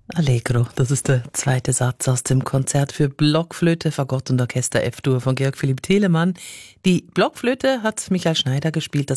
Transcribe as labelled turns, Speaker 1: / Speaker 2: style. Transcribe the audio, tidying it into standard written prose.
Speaker 1: Allegro, das ist der zweite Satz aus dem Konzert für Blockflöte, Fagott und Orchester F-Dur von Georg Philipp Telemann. Die Blockflöte hat Michael Schneider gespielt, das